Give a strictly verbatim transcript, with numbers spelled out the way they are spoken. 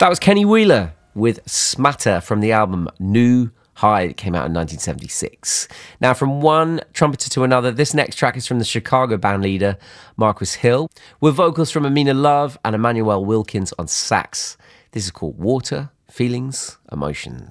That was Kenny Wheeler with Smatter from the album New High. It came out in nineteen seventy-six. Now, from one trumpeter to another, this next track is from the Chicago band leader Marcus Hill, with vocals from Amina Love and Emmanuel Wilkins on sax. This is called Water, Feelings, Emotions.